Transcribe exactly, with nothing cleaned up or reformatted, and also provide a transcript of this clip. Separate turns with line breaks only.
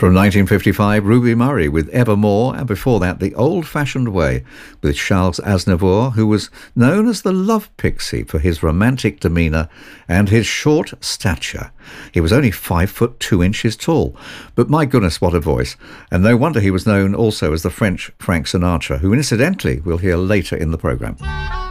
From nineteen fifty-five, Ruby Murray with Evermore, and before that, The Old-Fashioned Way with Charles Aznavour, who was known as the Love Pixie for his romantic demeanour and his short stature. He was only five foot two inches tall, but my goodness, what a voice. And no wonder he was known also as the French Frank Sinatra, who incidentally we'll hear later in the programme.